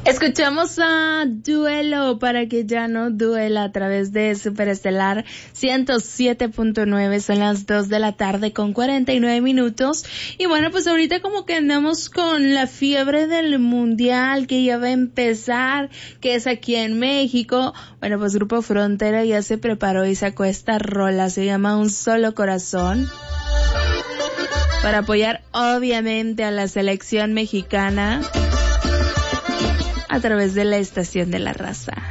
Escuchamos a Duelo para que ya no duela a través de Superestelar 107.9. Son las 2 de la tarde con 49 minutos. Y bueno, pues ahorita como que andamos con la fiebre del mundial que ya va a empezar, que es aquí en México. Bueno, pues Grupo Frontera ya se preparó y sacó esta rola, se llama Un Solo Corazón, para apoyar obviamente a la selección mexicana a través de la Estación de la Raza.